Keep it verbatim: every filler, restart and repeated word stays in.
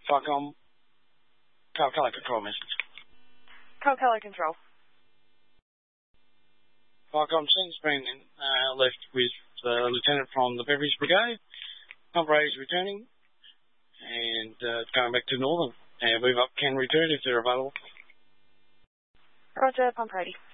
Falcom, Carl Control message. Carl Control. Falcom, since been uh, left with the lieutenant from the Beverage Brigade. Pump Brady's returning and uh, going back to Northern. And move up can return if they're available. Roger, Pump Brady.